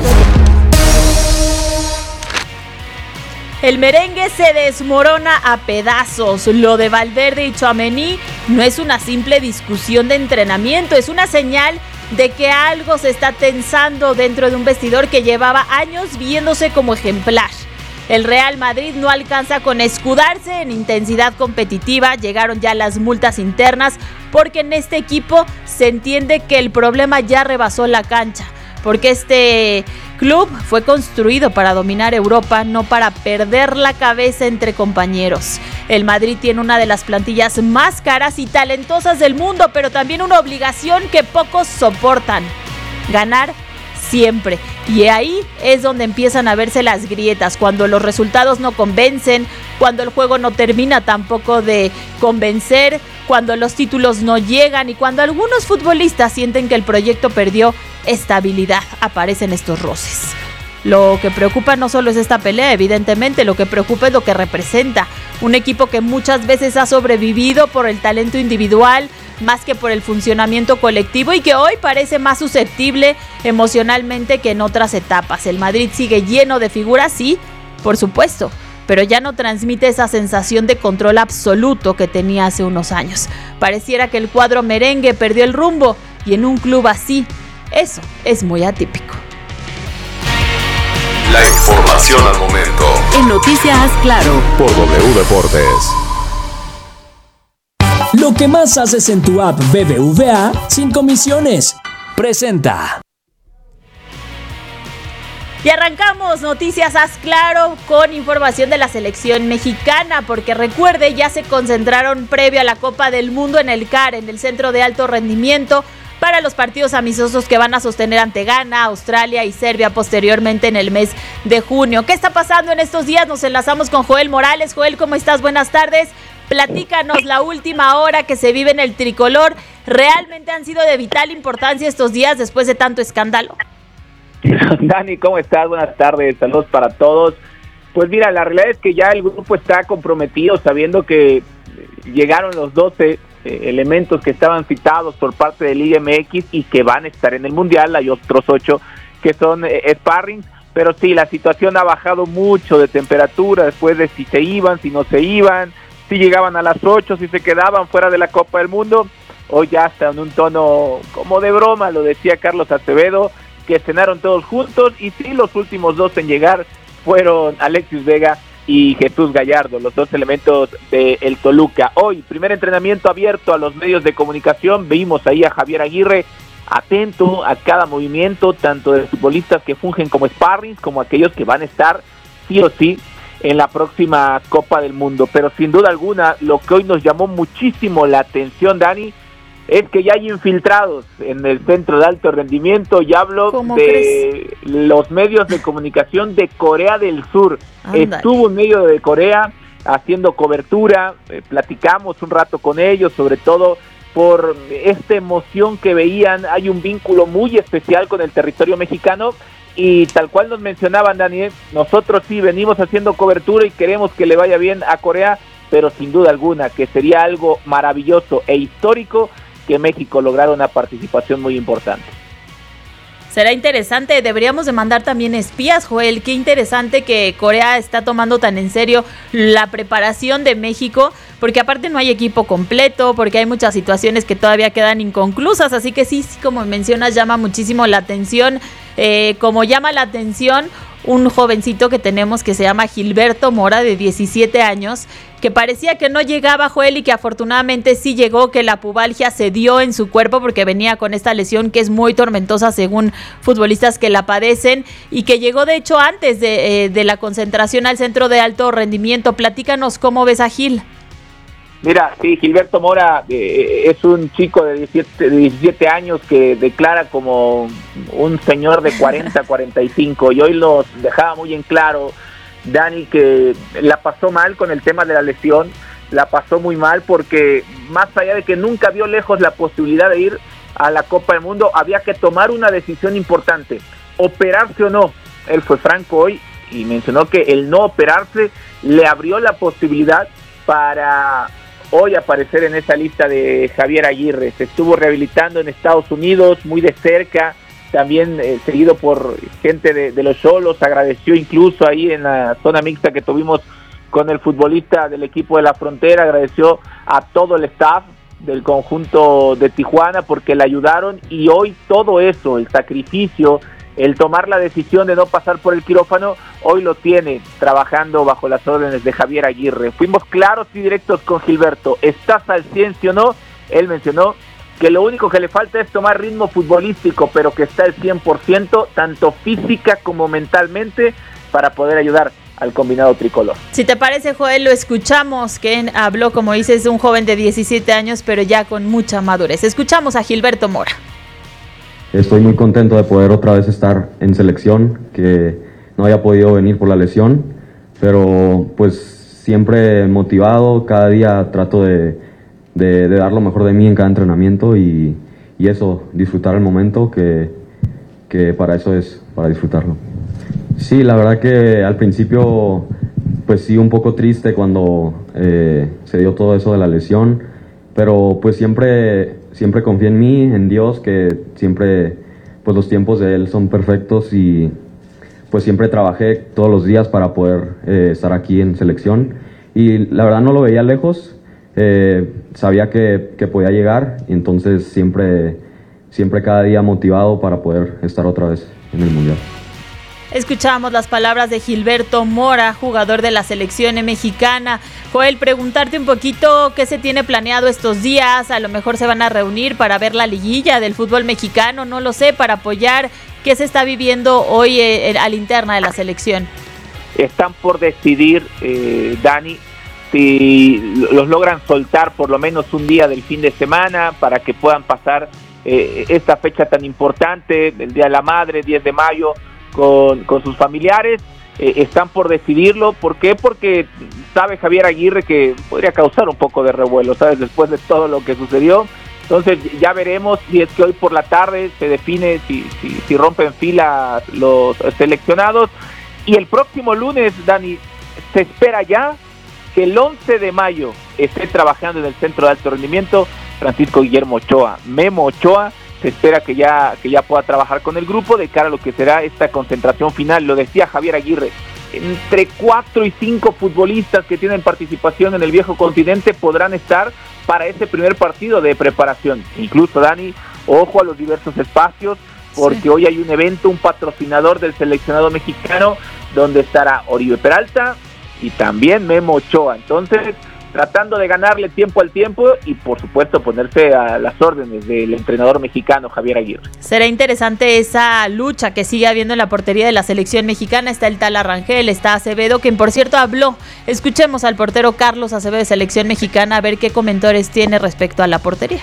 El merengue se desmorona a pedazos. Lo de Valverde y Tchouaméni no es una simple discusión de entrenamiento, es una señal de que algo se está tensando dentro de un vestidor que llevaba años viéndose como ejemplar. El Real Madrid no alcanza con escudarse en intensidad competitiva, llegaron ya las multas internas, porque en este equipo se entiende que el problema ya rebasó la cancha, porque este club fue construido para dominar Europa, no para perder la cabeza entre compañeros. El Madrid tiene una de las plantillas más caras y talentosas del mundo, pero también una obligación que pocos soportan: ganar siempre. Y ahí es donde empiezan a verse las grietas, cuando los resultados no convencen, cuando el juego no termina tampoco de convencer, cuando los títulos no llegan y cuando algunos futbolistas sienten que el proyecto perdió estabilidad, aparecen estos roces. Lo que preocupa no solo es esta pelea, evidentemente, lo que preocupa es lo que representa. Un equipo que muchas veces ha sobrevivido por el talento individual más que por el funcionamiento colectivo y que hoy parece más susceptible emocionalmente que en otras etapas. El Madrid sigue lleno de figuras, sí, por supuesto, pero ya no transmite esa sensación de control absoluto que tenía hace unos años. Pareciera que el cuadro merengue perdió el rumbo y en un club así, eso es muy atípico. La información al momento. En Noticias Claro. Por W Deportes. Lo que más haces en tu app B B V A sin comisiones. Presenta. Y arrancamos Noticias Haz Claro con información de la selección mexicana, porque recuerde, ya se concentraron previo a la Copa del Mundo en el C A R, en el Centro de Alto Rendimiento, para los partidos amistosos que van a sostener ante Ghana, Australia y Serbia posteriormente en el mes de junio. ¿Qué está pasando en estos días? Nos enlazamos con Joel Morales. Joel, ¿cómo estás? Buenas tardes. Platícanos la última hora que se vive en el tricolor. ¿Realmente han sido de vital importancia estos días después de tanto escándalo? Dani, ¿cómo estás? Buenas tardes, saludos para todos. Pues mira, la realidad es que ya el grupo está comprometido, sabiendo que llegaron los doce eh, elementos que estaban citados por parte de Liga M X y que van a estar en el Mundial. Hay otros ocho que son eh, sparring, pero sí, la situación ha bajado mucho de temperatura después de si se iban, si no se iban, si llegaban a las ocho, si se quedaban fuera de la Copa del Mundo. Hoy ya está en un tono como de broma, lo decía Carlos Acevedo, que cenaron todos juntos, y sí, los últimos dos en llegar fueron Alexis Vega y Jesús Gallardo, los dos elementos de el Toluca. Hoy, primer entrenamiento abierto a los medios de comunicación, vimos ahí a Javier Aguirre atento a cada movimiento, tanto de futbolistas que fungen como sparrings, como aquellos que van a estar sí o sí en la próxima Copa del Mundo. Pero sin duda alguna, lo que hoy nos llamó muchísimo la atención, Dani, es que ya hay infiltrados en el centro de alto rendimiento, y hablo de crees? los medios de comunicación de Corea del Sur. Andale. Estuvo un medio de Corea haciendo cobertura, eh, platicamos un rato con ellos, sobre todo por esta emoción que veían. Hay un vínculo muy especial con el territorio mexicano, y tal cual nos mencionaban, Daniel, nosotros sí venimos haciendo cobertura y queremos que le vaya bien a Corea, pero sin duda alguna que sería algo maravilloso e histórico que México lograra una participación muy importante. Será interesante, deberíamos de mandar también espías, Joel. Qué interesante que Corea está tomando tan en serio la preparación de México, porque aparte no hay equipo completo, porque hay muchas situaciones que todavía quedan inconclusas, así que sí, sí, como mencionas, llama muchísimo la atención, eh, como llama la atención un jovencito que tenemos que se llama Gilberto Mora, de diecisiete años, que parecía que no llegaba, Joel, y que afortunadamente sí llegó, que la pubalgia se dio en su cuerpo porque venía con esta lesión que es muy tormentosa según futbolistas que la padecen, y que llegó de hecho antes de, eh, de la concentración al centro de alto rendimiento. Platícanos cómo ves a Gil. Mira, sí, Gilberto Mora eh, es un chico de diecisiete, de diecisiete años que declara como un señor de cuarenta, cuarenta y cinco, y hoy los dejaba muy en claro, Dani, que la pasó mal con el tema de la lesión, la pasó muy mal porque más allá de que nunca vio lejos la posibilidad de ir a la Copa del Mundo, había que tomar una decisión importante, operarse o no. Él fue franco hoy y mencionó que el no operarse le abrió la posibilidad para hoy aparecer en esa lista de Javier Aguirre. Se estuvo rehabilitando en Estados Unidos muy de cerca, también eh, seguido por gente de, de los Xolos. Agradeció incluso ahí en la zona mixta que tuvimos con el futbolista del equipo de la Frontera, agradeció a todo el staff del conjunto de Tijuana porque le ayudaron, y hoy todo eso, el sacrificio, el tomar la decisión de no pasar por el quirófano, hoy lo tiene trabajando bajo las órdenes de Javier Aguirre. Fuimos claros y directos con Gilberto. ¿Estás al cien, sí o no? Él mencionó que lo único que le falta es tomar ritmo futbolístico, pero que está al cien por ciento, tanto física como mentalmente, para poder ayudar al combinado tricolor. Si te parece, Joel, lo escuchamos, que habló, como dices, un joven de diecisiete años, pero ya con mucha madurez. Escuchamos a Gilberto Mora. Estoy muy contento de poder otra vez estar en selección, que no había podido venir por la lesión, pero pues siempre motivado, cada día trato de, de, de dar lo mejor de mí en cada entrenamiento y, y eso, disfrutar el momento, que, que para eso es, para disfrutarlo. Sí, la verdad que al principio pues sí, un poco triste cuando eh, se dio todo eso de la lesión, pero pues siempre... Siempre confié en mí, en Dios, que siempre, pues los tiempos de Él son perfectos, y pues siempre trabajé todos los días para poder eh, estar aquí en selección, y la verdad no lo veía lejos, eh, sabía que, que podía llegar, y entonces siempre, siempre cada día motivado para poder estar otra vez en el Mundial. Escuchamos las palabras de Gilberto Mora, jugador de la selección mexicana. Joel, preguntarte un poquito qué se tiene planeado estos días. A lo mejor se van a reunir para ver la liguilla del fútbol mexicano, no lo sé, para apoyar. ¿Qué se está viviendo hoy eh, a la interna de la selección? Están por decidir, eh, Dani, si los logran soltar por lo menos un día del fin de semana para que puedan pasar eh, esta fecha tan importante, el Día de la Madre, diez de mayo, Con, con sus familiares. Eh, están por decidirlo. ¿Por qué? Porque sabe Javier Aguirre que podría causar un poco de revuelo, ¿sabes? Después de todo lo que sucedió. Entonces ya veremos si es que hoy por la tarde se define si, si, si rompen fila los seleccionados. Y el próximo lunes, Dani, se espera ya que el once de mayo esté trabajando en el centro de alto rendimiento Francisco Guillermo Ochoa. Memo Ochoa se espera que ya, que ya pueda trabajar con el grupo de cara a lo que será esta concentración final. Lo decía Javier Aguirre, entre cuatro y cinco futbolistas que tienen participación en el viejo continente podrán estar para ese primer partido de preparación. Incluso, Dani, ojo a los diversos espacios, porque sí. Hoy hay un evento, un patrocinador del seleccionado mexicano, donde estará Oribe Peralta y también Memo Ochoa. Entonces, tratando de ganarle tiempo al tiempo y por supuesto ponerse a las órdenes del entrenador mexicano Javier Aguirre. Será interesante esa lucha que sigue habiendo en la portería de la selección mexicana. Está el Tala Rangel, está Acevedo, quien por cierto habló. Escuchemos al portero Carlos Acevedo de selección mexicana a ver qué comentarios tiene respecto a la portería.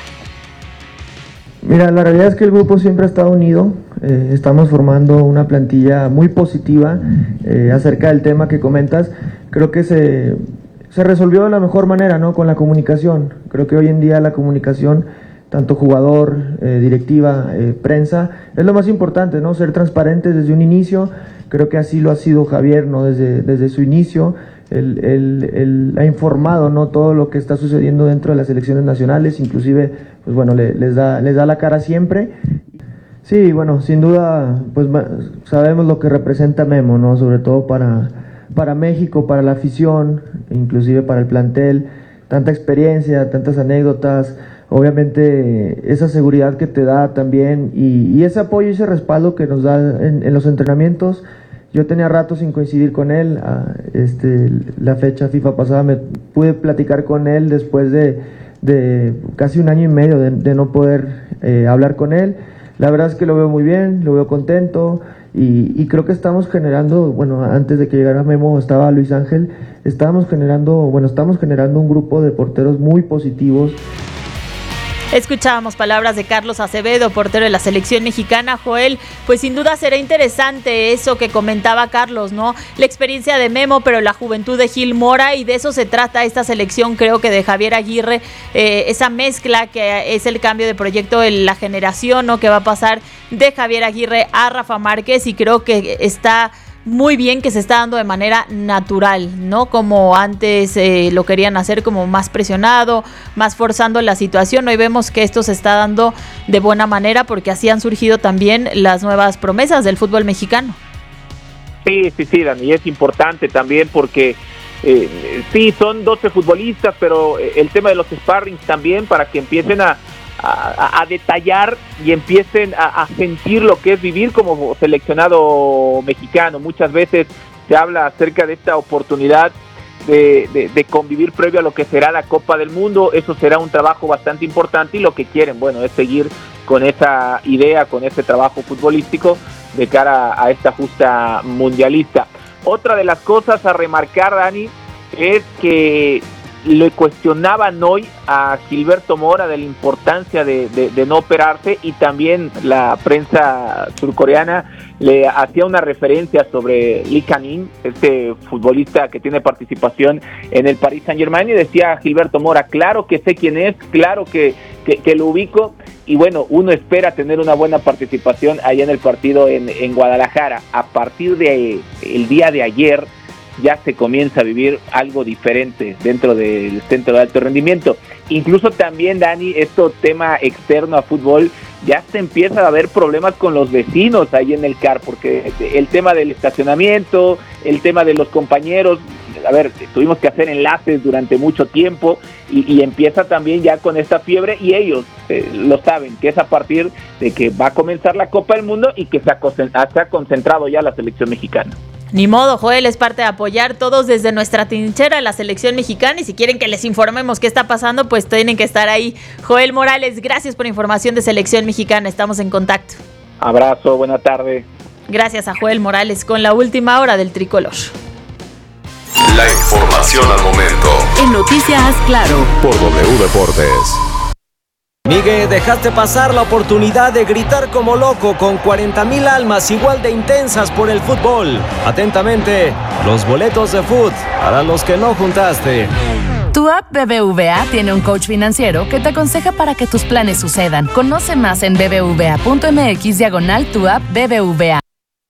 Mira, la realidad es que el grupo siempre ha estado unido, eh, estamos formando una plantilla muy positiva eh, acerca del tema que comentas. Creo que se... se resolvió de la mejor manera, ¿no? Con la comunicación. Creo que hoy en día la comunicación, tanto jugador, eh, directiva, eh, prensa, es lo más importante, ¿no? Ser transparentes desde un inicio. Creo que así lo ha sido Javier, ¿no? Desde, desde su inicio. Él, él, él ha informado, ¿no? Todo lo que está sucediendo dentro de las selecciones nacionales, inclusive, pues bueno, le, les da, les da la cara siempre. Sí, bueno, sin duda, pues sabemos lo que representa Memo, ¿no? Sobre todo para... para México, para la afición, inclusive para el plantel, tanta experiencia, tantas anécdotas, obviamente esa seguridad que te da también y, y ese apoyo y ese respaldo que nos da en, en los entrenamientos. Yo tenía rato sin coincidir con él, a, este, la fecha FIFA pasada me pude platicar con él después de, de casi un año y medio de, de no poder eh, hablar con él. La verdad es que lo veo muy bien, lo veo contento. Y, y creo que estamos generando, bueno, antes de que llegara Memo estaba Luis Ángel, estábamos generando, bueno, estamos generando un grupo de porteros muy positivos. Escuchábamos palabras de Carlos Acevedo, portero de la selección mexicana. Joel, pues sin duda será interesante eso que comentaba Carlos, ¿no? La experiencia de Memo, pero la juventud de Gil Mora, y de eso se trata esta selección, creo que de Javier Aguirre, eh, esa mezcla que es el cambio de proyecto en la generación, ¿no? Que va a pasar de Javier Aguirre a Rafa Márquez, y creo que está muy bien que se está dando de manera natural, ¿no? Como antes eh, lo querían hacer como más presionado, más forzando la situación. Hoy vemos que esto se está dando de buena manera porque así han surgido también las nuevas promesas del fútbol mexicano. Sí, sí, sí, Dani, es importante también porque eh, sí, son doce futbolistas, pero el tema de los sparrings también para que empiecen a A, a detallar y empiecen a, a sentir lo que es vivir como seleccionado mexicano. Muchas veces se habla acerca de esta oportunidad de, de, de convivir previo a lo que será la Copa del Mundo. Eso será un trabajo bastante importante y lo que quieren, bueno, es seguir con esa idea, con ese trabajo futbolístico de cara a esta justa mundialista. Otra de las cosas a remarcar, Dani, es que le cuestionaban hoy a Gilberto Mora de la importancia de, de, de no operarse, y también la prensa surcoreana le hacía una referencia sobre Lee Kang-in, este futbolista que tiene participación en el Paris Saint-Germain, y decía Gilberto Mora, claro que sé quién es, claro que, que, que lo ubico, y bueno, uno espera tener una buena participación allá en el partido en, en Guadalajara. A partir de el día de ayer ya se comienza a vivir algo diferente dentro del centro de alto rendimiento. Incluso también, Dani, esto tema externo a fútbol, ya se empieza a haber problemas con los vecinos ahí en el C A R, porque el tema del estacionamiento, el tema de los compañeros, a ver, tuvimos que hacer enlaces durante mucho tiempo y, y empieza también ya con esta fiebre, y ellos eh, lo saben, que es a partir de que va a comenzar la Copa del Mundo y que se ha, se ha concentrado ya la selección mexicana. Ni modo, Joel, es parte de apoyar todos desde nuestra trinchera la selección mexicana, y si quieren que les informemos qué está pasando, pues tienen que estar ahí. Joel Morales, gracias por información de selección mexicana, estamos en contacto. Abrazo, buena tarde. Gracias a Joel Morales con la última hora del tricolor. La información al momento. En Noticias Claro. Por W Deportes. Miguel, dejaste pasar la oportunidad de gritar como loco con cuarenta mil almas igual de intensas por el fútbol. Atentamente, los boletos de fútbol para los que no juntaste. Tu app B B V A tiene un coach financiero que te aconseja para que tus planes sucedan. Conoce más en bbva.mx diagonal tu app B B V A.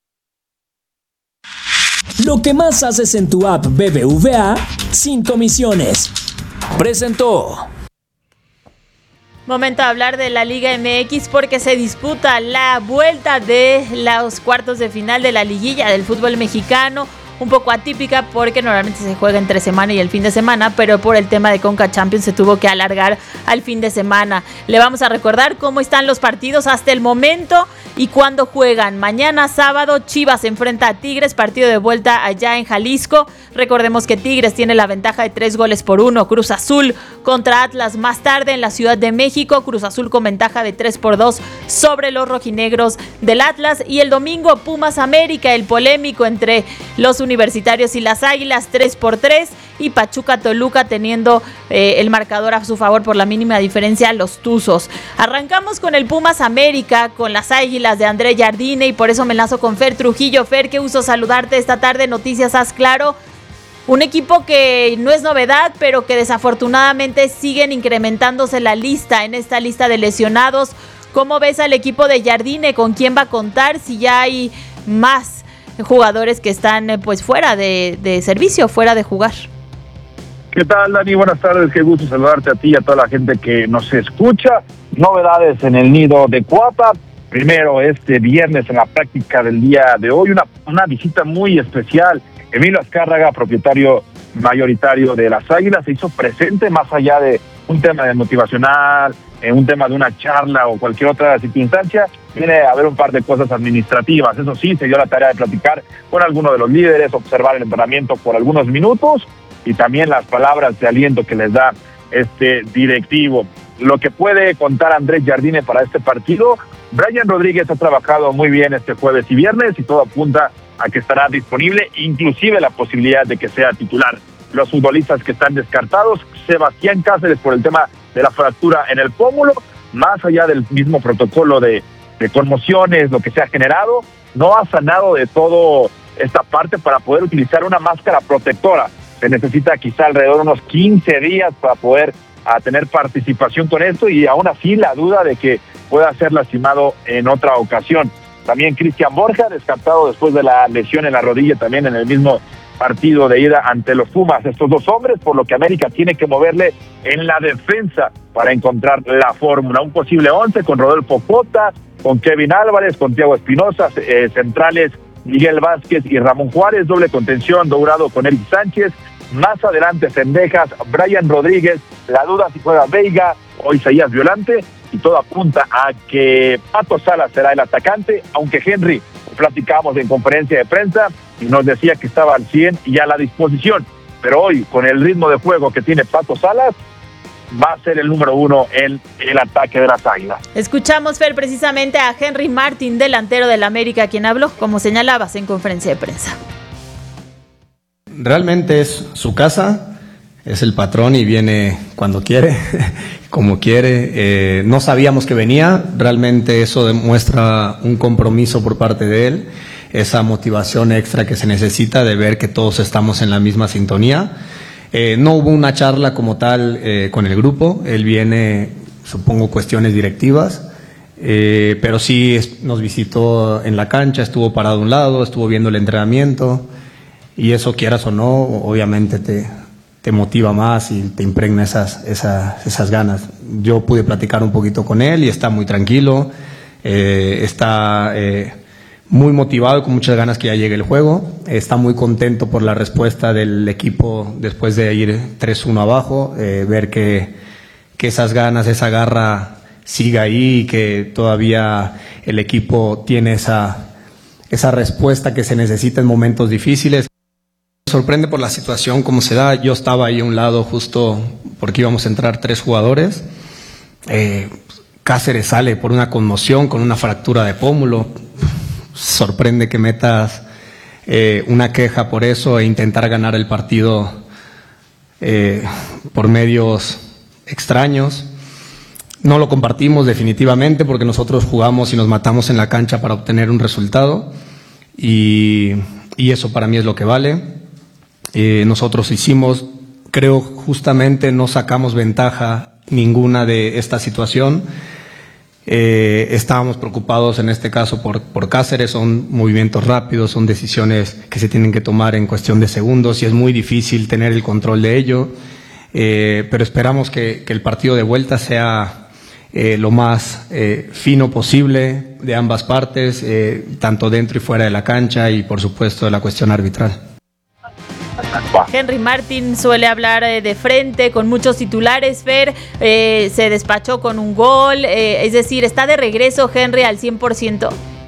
Lo que más haces en tu app B B V A sin comisiones. Presentó. Momento de hablar de la Liga M X porque se disputa la vuelta de los cuartos de final de la liguilla del fútbol mexicano. Un poco atípica porque normalmente se juega entre semana y el fin de semana, pero por el tema de Conca Champions se tuvo que alargar al fin de semana. Le vamos a recordar cómo están los partidos hasta el momento y cuándo juegan. Mañana sábado Chivas se enfrenta a Tigres, partido de vuelta allá en Jalisco. Recordemos que Tigres tiene la ventaja de tres goles por uno. Cruz Azul contra Atlas más tarde en la Ciudad de México. Cruz Azul con ventaja de tres por dos sobre los rojinegros del Atlas. Y el domingo Pumas América, el polémico entre los Universitarios y las Águilas, tres por tres, y Pachuca Toluca teniendo eh, el marcador a su favor por la mínima diferencia, los Tuzos. Arrancamos con el Pumas América, con las Águilas de André Jardine, y por eso me enlazo con Fer Trujillo. Fer, qué gusto saludarte esta tarde, Noticias Haz Claro. Un equipo que no es novedad, pero que desafortunadamente siguen incrementándose la lista, en esta lista de lesionados. ¿Cómo ves al equipo de Jardine? ¿Con quién va a contar? Si ya hay más jugadores que están pues fuera de, de servicio, fuera de jugar. ¿Qué tal, Dani? Buenas tardes, qué gusto saludarte a ti y a toda la gente que nos escucha. Novedades en el nido de Cuapa. Primero, este viernes en la práctica del día de hoy, una, una visita muy especial. Emilio Azcárraga, propietario mayoritario de las Águilas, se hizo presente más allá de un tema de motivacional, en un tema de una charla o cualquier otra circunstancia. Viene a haber un par de cosas administrativas. Eso sí, se dio la tarea de platicar con alguno de los líderes, observar el entrenamiento por algunos minutos y también las palabras de aliento que les da este directivo. Lo que puede contar Andrés Jardine para este partido: Brian Rodríguez ha trabajado muy bien este jueves y viernes y todo apunta a que estará disponible, inclusive la posibilidad de que sea titular. Los futbolistas que están descartados: Sebastián Cáceres por el tema de la fractura en el pómulo, más allá del mismo protocolo de, de conmociones, lo que se ha generado, no ha sanado de todo esta parte para poder utilizar una máscara protectora. Se necesita quizá alrededor de unos quince días para poder a tener participación con esto, y aún así la duda de que pueda ser lastimado en otra ocasión. También Cristian Borja, descartado después de la lesión en la rodilla, también en el mismo partido de ida ante los Pumas. Estos dos hombres, por lo que América tiene que moverle en la defensa para encontrar la fórmula. Un posible once con Rodolfo Cota, con Kevin Álvarez, con Thiago Espinosa, eh, centrales Miguel Vázquez y Ramón Juárez, doble contención Dourado con Eric Sánchez. Más adelante Cendejas, Brian Rodríguez, la duda si juega Veiga o Isaías Violante, y todo apunta a que Pato Salas será el atacante, aunque Henry, platicamos en conferencia de prensa y nos decía que estaba al cien y a la disposición, pero hoy con el ritmo de juego que tiene Pato Salas va a ser el número uno en el ataque de las Águilas. Escuchamos, Fer, precisamente a Henry Martin, delantero del América, quien habló, como señalabas, en conferencia de prensa. Realmente es su casa, es el patrón y viene cuando quiere, como quiere. Eh, no sabíamos que venía, realmente eso demuestra un compromiso por parte de él, esa motivación extra que se necesita de ver que todos estamos en la misma sintonía. Eh, no hubo una charla como tal eh, con el grupo, él viene, supongo, cuestiones directivas, eh, pero sí es, nos visitó en la cancha, estuvo parado a un lado, estuvo viendo el entrenamiento. Y eso, quieras o no, obviamente te, te motiva más y te impregna esas, esas, esas ganas. Yo pude platicar un poquito con él y está muy tranquilo, eh, está eh, muy motivado y con muchas ganas que ya llegue el juego. Está muy contento por la respuesta del equipo después de ir tres uno abajo, eh, ver que, que esas ganas, esa garra siga ahí y que todavía el equipo tiene esa, esa respuesta que se necesita en momentos difíciles. Sorprende por la situación como se da. Yo estaba ahí a un lado justo porque íbamos a entrar tres jugadores. Eh, Cáceres sale por una conmoción con una fractura de pómulo. Sorprende que metas eh, una queja por eso e intentar ganar el partido eh, por medios extraños. No lo compartimos definitivamente porque nosotros jugamos y nos matamos en la cancha para obtener un resultado y, y eso para mí es lo que vale. Eh, nosotros hicimos, creo justamente no sacamos ventaja ninguna de esta situación. Eh, estábamos preocupados en este caso por, por Cáceres, son movimientos rápidos, son decisiones que se tienen que tomar en cuestión de segundos y es muy difícil tener el control de ello, eh, pero esperamos que, que el partido de vuelta sea eh, lo más eh, fino posible de ambas partes, eh, tanto dentro y fuera de la cancha, y por supuesto de la cuestión arbitral. Henry Martin suele hablar eh, de frente, con muchos titulares. Fer eh, se despachó con un gol, eh, es decir, ¿está de regreso Henry al cien por ciento?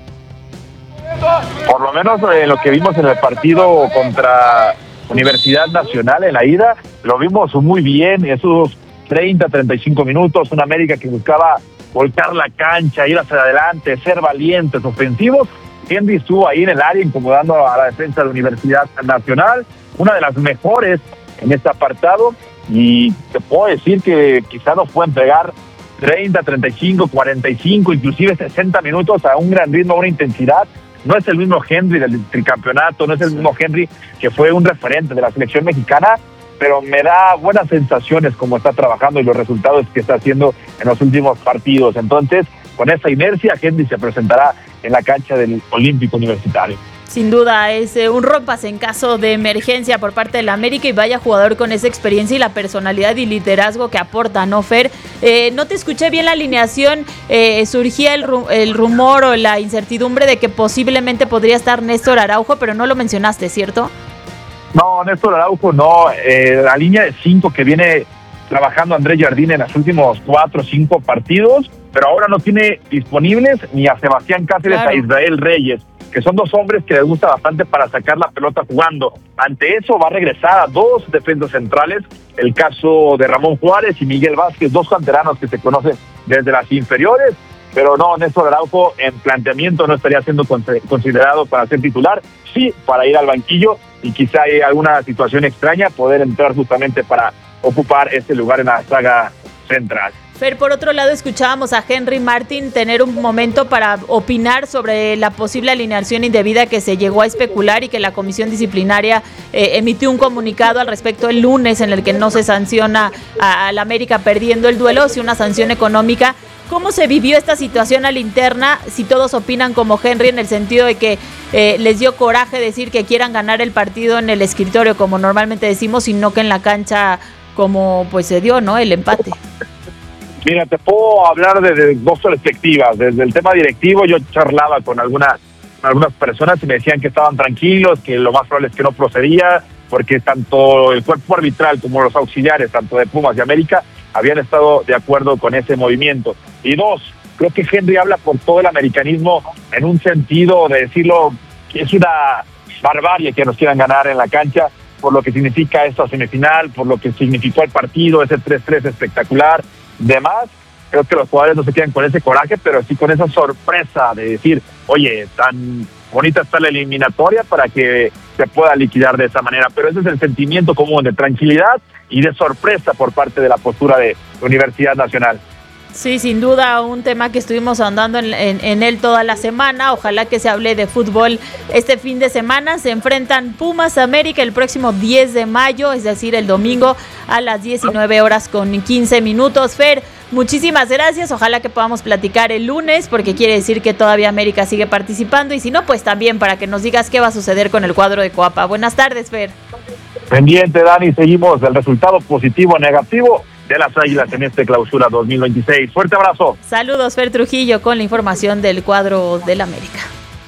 Por lo menos eh, lo que vimos en el partido contra Universidad Nacional en la ida, lo vimos muy bien, esos treinta, treinta y cinco minutos, una América que buscaba volcar la cancha, ir hacia adelante, ser valientes, ofensivos. Henry estuvo ahí en el área incomodando a la defensa de Universidad Nacional, una de las mejores en este apartado, y te puedo decir que quizá nos pueden pegar treinta, treinta y cinco, cuarenta y cinco, inclusive sesenta minutos a un gran ritmo, a una intensidad. No es el mismo Henry del tricampeonato, no es el mismo Henry que fue un referente de la selección mexicana, pero me da buenas sensaciones como está trabajando y los resultados que está haciendo en los últimos partidos. Entonces, con esa inercia, Henry se presentará en la cancha del Olímpico Universitario. Sin duda, es eh, un rompas en caso de emergencia por parte del América, y vaya jugador con esa experiencia y la personalidad y liderazgo que aporta, ¿no, Fer? Eh, no te escuché bien la alineación, eh, surgía el, ru- el rumor o la incertidumbre de que posiblemente podría estar Néstor Araujo, pero no lo mencionaste, ¿cierto? No, Néstor Araujo no, eh, la línea de cinco que viene trabajando Andrés Jardín en los últimos cuatro o cinco partidos, pero ahora no tiene disponibles ni a Sebastián Cáceres, claro, a Israel Reyes, que son dos hombres que les gusta bastante para sacar la pelota jugando. Ante eso va a regresar a dos defensas centrales, el caso de Ramón Juárez y Miguel Vázquez, dos canteranos que se conocen desde las inferiores, pero no, Néstor Araujo en planteamiento no estaría siendo considerado para ser titular, sí para ir al banquillo y quizá hay alguna situación extraña poder entrar justamente para ocupar ese lugar en la saga central. Fer, por otro lado, escuchábamos a Henry Martin tener un momento para opinar sobre la posible alineación indebida que se llegó a especular y que la comisión disciplinaria eh, emitió un comunicado al respecto el lunes en el que no se sanciona al América perdiendo el duelo, sino una sanción económica. ¿Cómo se vivió esta situación a la interna? Si todos opinan como Henry en el sentido de que eh, les dio coraje decir que quieran ganar el partido en el escritorio, como normalmente decimos, y no que en la cancha como pues se dio, ¿no? El empate. Mira, te puedo hablar desde dos perspectivas. Desde el tema directivo, yo charlaba con algunas, con algunas personas y me decían que estaban tranquilos, que lo más probable es que no procedía, porque tanto el cuerpo arbitral como los auxiliares, tanto de Pumas y América, habían estado de acuerdo con ese movimiento. Y dos, creo que Henry habla por todo el americanismo en un sentido de decirlo, que es una barbarie que nos quieran ganar en la cancha, por lo que significa esta semifinal, por lo que significó el partido, ese tres tres espectacular. Demás, creo que los jugadores no se quedan con ese coraje, pero sí con esa sorpresa de decir, oye, tan bonita está la eliminatoria para que se pueda liquidar de esa manera. Pero ese es el sentimiento común de tranquilidad y de sorpresa por parte de la postura de Universidad Nacional. Sí, sin duda, un tema que estuvimos ahondando en, en, en él toda la semana. Ojalá que se hable de fútbol este fin de semana. Se enfrentan Pumas América el próximo diez de mayo, es decir, el domingo a las diecinueve horas con quince minutos. Fer, muchísimas gracias. Ojalá que podamos platicar el lunes, porque quiere decir que todavía América sigue participando. Y si no, pues también para que nos digas qué va a suceder con el cuadro de Coapa. Buenas tardes, Fer. Pendiente, Dani, seguimos el resultado positivo o negativo de las Águilas en este clausura dos mil veintiséis. Fuerte abrazo. Saludos, Fer Trujillo, con la información del cuadro del América.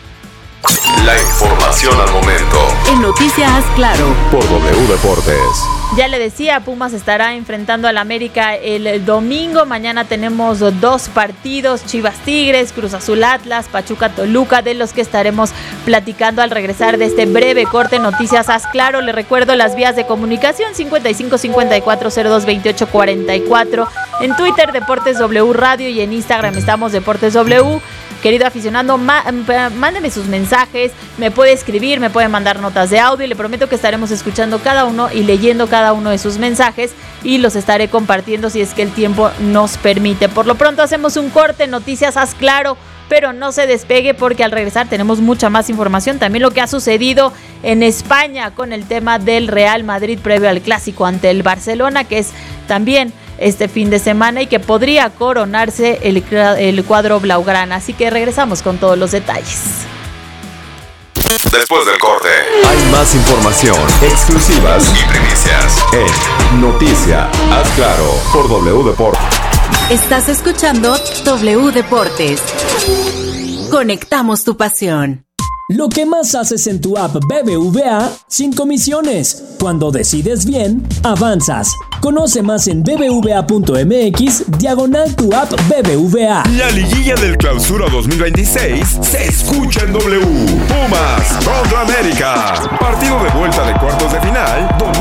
La información al momento. En Noticias Claro. Por W Deportes. Ya le decía, Pumas estará enfrentando al América el domingo. Mañana tenemos dos partidos, Chivas Tigres, Cruz Azul Atlas, Pachuca Toluca, de los que estaremos platicando al regresar de este breve corte. Noticias Haz Claro. Le recuerdo las vías de comunicación: cincuenta y cinco cincuenta y cuatro cero dos veintiocho cuarenta y cuatro. En Twitter, Deportes W Radio, y en Instagram estamos Deportes W. Querido aficionado, má, mándeme sus mensajes, me puede escribir, me puede mandar notas de audio y le prometo que estaremos escuchando cada uno y leyendo cada uno de sus mensajes y los estaré compartiendo si es que el tiempo nos permite. Por lo pronto hacemos un corte, Noticias Haz Claro, pero no se despegue porque al regresar tenemos mucha más información, también lo que ha sucedido en España con el tema del Real Madrid previo al clásico ante el Barcelona, que es también este fin de semana y que podría coronarse el, el cuadro blaugrana. Así que regresamos con todos los detalles. Después del corte, hay más información, exclusivas y primicias en Noticias Haz Claro por W Deportes. Estás escuchando W Deportes. Conectamos tu pasión. Lo que más haces en tu app B B V A sin comisiones. Cuando decides bien, avanzas. Conoce más en bbva.mx diagonal tu app B B V A. La liguilla del Clausura dos mil veintiséis se escucha en W. Pumas contra América. Partido de vuelta de cuartos de final.